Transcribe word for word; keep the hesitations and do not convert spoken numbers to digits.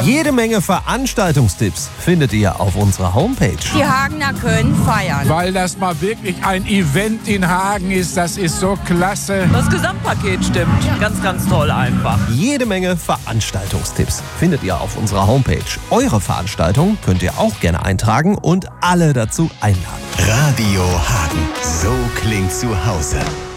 Jede Menge Veranstaltungstipps findet ihr auf unserer Homepage. Die Hagener können feiern. Weil das mal wirklich ein Event in Hagen ist, das ist so klasse. Das Gesamtpaket stimmt. Ganz, ganz toll einfach. Jede Menge Veranstaltungstipps findet ihr auf unserer Homepage. Eure Veranstaltung könnt ihr auch gerne eintragen und alle dazu einladen. Radio Hagen. So klingt zu Hause.